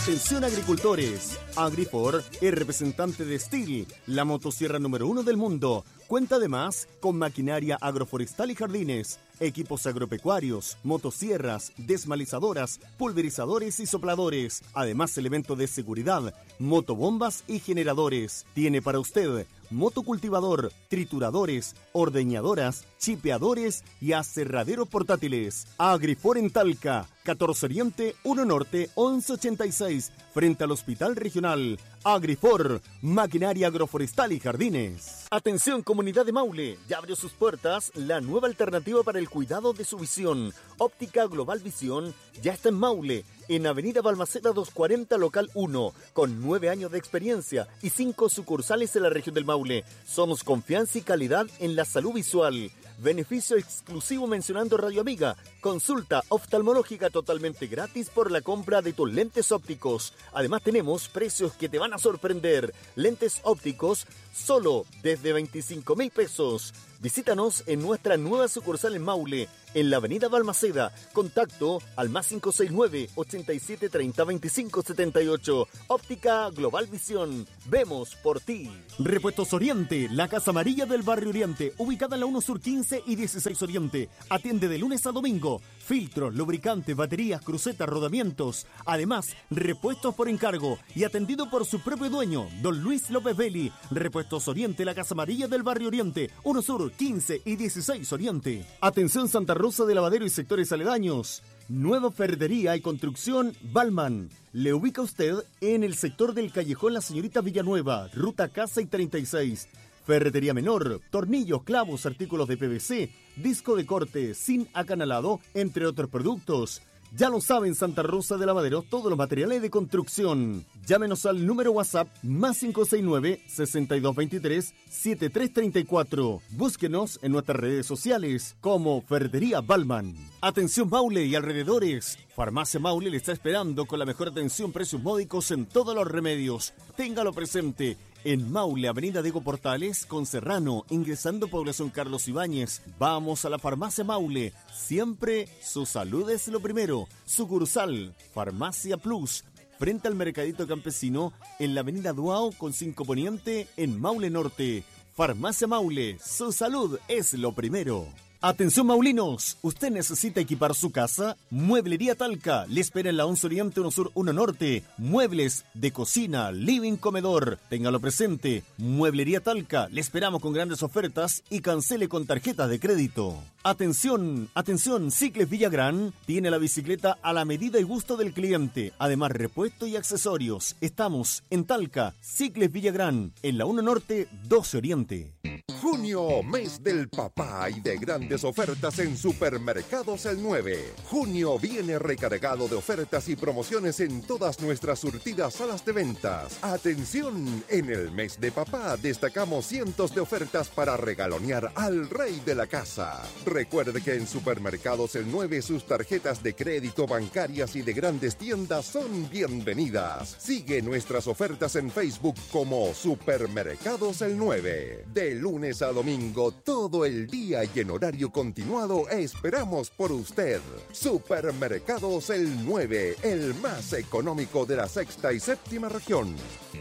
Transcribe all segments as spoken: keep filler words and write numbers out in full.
Atención agricultores, Agrifor es representante de Stihl, la motosierra número uno del mundo. Cuenta además con maquinaria agroforestal y jardines, equipos agropecuarios, motosierras, desmalizadoras, pulverizadores y sopladores. Además, elementos de seguridad, motobombas y generadores. Tiene para usted motocultivador, trituradores, ordeñadoras, chipeadores y aserraderos portátiles. Agrifor en Talca, catorce Oriente, uno Norte, once ochenta y seis, frente al Hospital Regional. Agrifor, maquinaria agroforestal y jardines. Atención comunidad de Maule, ya abrió sus puertas la nueva alternativa para el cuidado de su visión. Óptica Global Visión ya está en Maule, en Avenida Balmaceda doscientos cuarenta, local uno, con nueve años de experiencia y cinco sucursales en la región del Maule. Somos confianza y calidad en la salud visual. Beneficio exclusivo mencionando Radio Amiga. Consulta oftalmológica totalmente gratis por la compra de tus lentes ópticos. Además tenemos precios que te van a sorprender. Lentes ópticos solo desde veinticinco mil pesos. Visítanos en nuestra nueva sucursal en Maule, en la avenida Balmaceda. Contacto al más cinco seis nueve, ochenta y siete treinta, veinticinco setenta y ocho. Óptica Global Visión. Vemos por ti. Repuestos Oriente, la Casa Amarilla del Barrio Oriente, ubicada en la uno Sur quince y dieciséis Oriente. Atiende de lunes a domingo. Filtros, lubricantes, baterías, crucetas, rodamientos. Además, repuestos por encargo y atendido por su propio dueño, don Luis López Belli. Repuestos Oriente, la Casa Amarilla del Barrio Oriente, uno Sur quince y dieciséis Oriente. Atención Santa Rosa de Lavadero y sectores aledaños. Nueva ferretería y construcción Balman. Le ubica usted en el sector del Callejón La Señorita Villanueva, ruta Casa y treinta y seis. Ferretería menor, tornillos, clavos, artículos de P V C, disco de corte, sin acanalado, entre otros productos. Ya lo saben, Santa Rosa de Lavadero, todos los materiales de construcción. Llámenos al número WhatsApp más cinco seis nueve, seis dos dos tres, siete tres tres cuatro. Búsquenos en nuestras redes sociales como Ferretería Balman. Atención Maule y alrededores. Farmacia Maule le está esperando con la mejor atención, precios módicos en todos los remedios. Téngalo presente. En Maule, Avenida Diego Portales, con Serrano, ingresando Población Carlos Ibáñez. Vamos a la Farmacia Maule. Siempre su salud es lo primero. Sucursal, Farmacia Plus, frente al Mercadito Campesino, en la Avenida Duao, con cinco Poniente, en Maule Norte. Farmacia Maule, su salud es lo primero. Atención maulinos, ¿usted necesita equipar su casa? Mueblería Talca le espera en la once Oriente, uno Sur, uno Norte. Muebles de cocina, living, comedor. Téngalo presente. Mueblería Talca, le esperamos con grandes ofertas y cancele con tarjetas de crédito. Atención, atención, Cicles Villagrán tiene la bicicleta a la medida y gusto del cliente. Además, repuesto y accesorios. Estamos en Talca, Cicles Villagrán, en la uno Norte, doce Oriente. Junio, mes del papá y de grandes ofertas en Supermercados El nueve. Junio viene recargado de ofertas y promociones en todas nuestras surtidas salas de ventas. Atención, en el mes de papá destacamos cientos de ofertas para regalonear al rey de la casa. Recuerde que en Supermercados El nueve sus tarjetas de crédito, bancarias y de grandes tiendas son bienvenidas. Sigue nuestras ofertas en Facebook como Supermercados El nueve. De lunes a domingo, todo el día y en horario continuado, esperamos por usted. Supermercados El nueve, el más económico de la sexta y séptima región.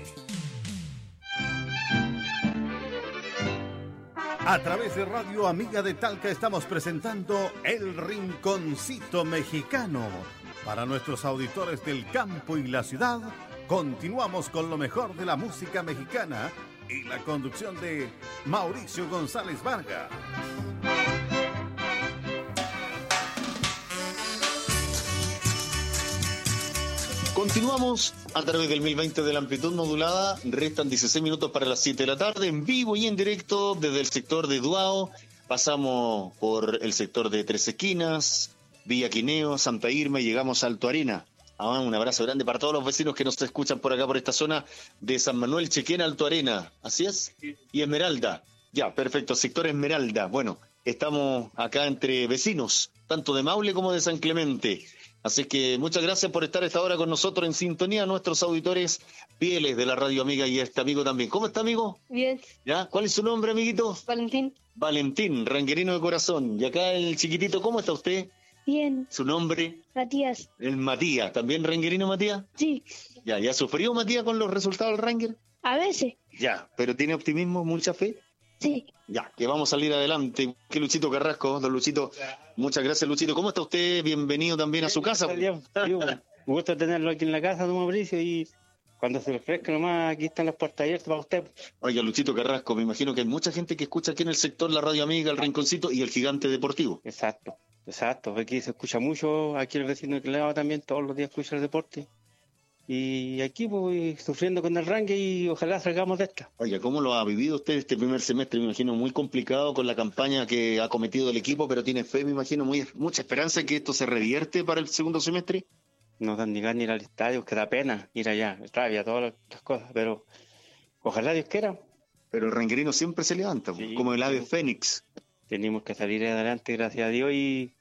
A través de Radio Amiga de Talca estamos presentando El Rinconcito Mexicano. Para nuestros auditores del campo y la ciudad, continuamos con lo mejor de la música mexicana y la conducción de Mauricio González Vargas. Continuamos a través del mil veinte de la amplitud modulada. Restan dieciséis minutos para las siete de la tarde, en vivo y en directo desde el sector de Duao. Pasamos por el sector de Tres Esquinas, Villa Quineo, Santa Irma y llegamos a Alto Arena. Ah, un abrazo grande para todos los vecinos que nos escuchan por acá, por esta zona de San Manuel, Chequén, Alto Arena. ¿Así es? Y Esmeralda. Ya, perfecto, sector Esmeralda. Bueno, estamos acá entre vecinos, tanto de Maule como de San Clemente. Así que muchas gracias por estar a esta hora con nosotros en sintonía, nuestros auditores fieles de la Radio Amiga y este amigo también. ¿Cómo está, amigo? Bien. ¿Ya? ¿Cuál es su nombre, amiguito? Valentín. Valentín, ranguerino de corazón. Y acá el chiquitito, ¿cómo está usted? Bien. ¿Su nombre? Matías. El Matías. ¿También ranguerino, Matías? Sí. Ya, ¿ya sufrió Matías con los resultados del Ranger? A veces. Ya, pero tiene optimismo, mucha fe. Sí. Ya, que vamos a salir adelante. Que Luchito Carrasco, don Luchito. Muchas gracias, Luchito. ¿Cómo está usted? Bienvenido también a su casa. Un gusto tenerlo aquí en la casa, don Mauricio, y cuando se le ofrezca nomás, aquí están las puertas abiertas para usted. Oiga, Luchito Carrasco, me imagino que hay mucha gente que escucha aquí en el sector la Radio Amiga, el Rinconcito y el Gigante Deportivo. Exacto, exacto. Aquí se escucha mucho, aquí el vecino de lado también todos los días escucha el deporte. Y aquí voy sufriendo con el Ranger y ojalá salgamos de esta. Oiga, ¿cómo lo ha vivido usted este primer semestre? Me imagino muy complicado con la campaña que ha cometido el equipo, pero tiene fe, me imagino, muy, mucha esperanza que esto se revierte para el segundo semestre. No dan ni ganas de ir al estadio, que da pena ir allá, rabia, todas las cosas, pero ojalá Dios quiera. Pero el rangerino siempre se levanta, sí, como el ave fénix. Tenemos que salir adelante, gracias a Dios, y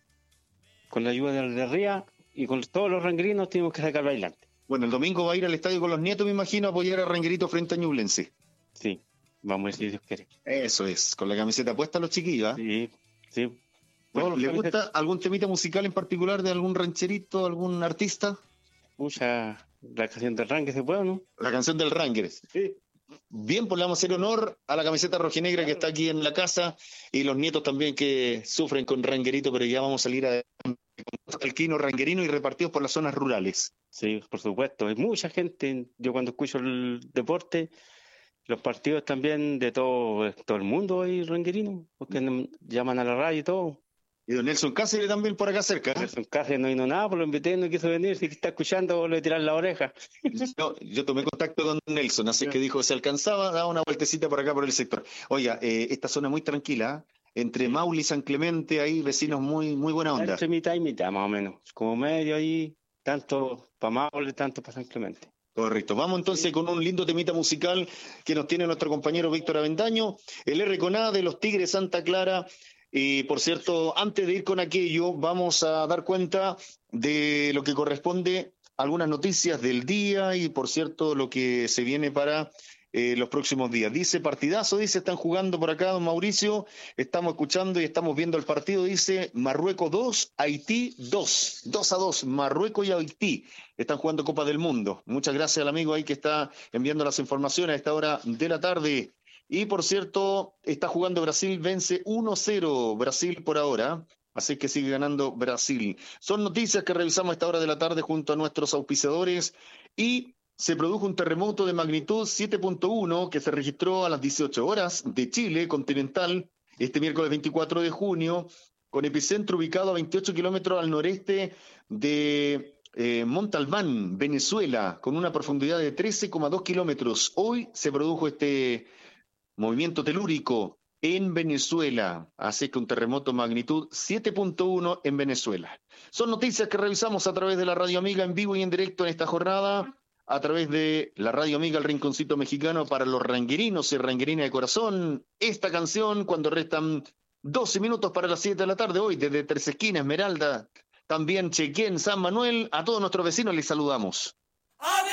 con la ayuda de Ría y con todos los rangerinos tenemos que sacarlo adelante. Bueno, el domingo va a ir al estadio con los nietos, me imagino, a apoyar a Rangerito frente a Ñublense. Sí, vamos a ver si Dios quiere. Eso es, con la camiseta puesta a los chiquillos. ¿eh? Sí, sí. Bueno, ¿le gusta algún temita musical en particular de algún rancherito, algún artista? Mucha, la canción del Ranger se puede, ¿no? La canción del Ranger. Sí. Bien, pues le vamos a hacer honor a la camiseta rojinegra que está aquí en la casa y los nietos también que sufren con Rangerito, pero ya vamos a salir a alquino, rangerino y repartidos por las zonas rurales. Sí, por supuesto. Hay mucha gente. Yo cuando escucho el deporte, los partidos también de todo, todo el mundo hay rangerino, porque llaman a la radio y todo. Y don Nelson Cáceres también por acá cerca. Nelson Cáceres no vino nada, pues lo invité, no quiso venir, si está escuchando, le tirar la oreja. Yo, yo tomé contacto con Nelson, así que dijo que se alcanzaba, daba una vueltecita por acá por el sector. Oiga, eh, esta zona muy tranquila, ¿eh? Entre Maule y San Clemente, ahí vecinos muy muy buena onda. Entre mitad y mitad, más o menos. Como medio ahí, tanto para Maule, tanto para San Clemente. Correcto. Vamos entonces sí. con un lindo temita musical que nos tiene nuestro compañero Víctor Avendaño, el R con A de los Tigres Santa Clara. Y por cierto, antes de ir con aquello, vamos a dar cuenta de lo que corresponde a algunas noticias del día y por cierto lo que se viene para eh, los próximos días. Dice partidazo, dice, están jugando por acá, don Mauricio, estamos escuchando y estamos viendo el partido, dice Marruecos dos, Haití dos, dos a dos, Marruecos y Haití están jugando Copa del Mundo. Muchas gracias al amigo ahí que está enviando las informaciones a esta hora de la tarde. Y por cierto, está jugando Brasil, vence uno cero Brasil por ahora, así que sigue ganando Brasil. Son noticias que revisamos a esta hora de la tarde junto a nuestros auspiciadores y se produjo un terremoto de magnitud siete punto uno que se registró a las dieciocho horas de Chile continental este miércoles veinticuatro de junio, con epicentro ubicado a veintiocho kilómetros al noreste de eh, Montalbán, Venezuela, con una profundidad de trece coma dos kilómetros. Hoy se produjo este movimiento telúrico en Venezuela, así que un terremoto magnitud siete punto uno en Venezuela. Son noticias que revisamos a través de la Radio Amiga en vivo y en directo en esta jornada, a través de la Radio Amiga El Rinconcito Mexicano para los ranguerinos y ranguerinas de corazón. Esta canción cuando restan doce minutos para las siete de la tarde, hoy desde Tres Esquinas, Esmeralda, también Chequén, San Manuel, a todos nuestros vecinos les saludamos.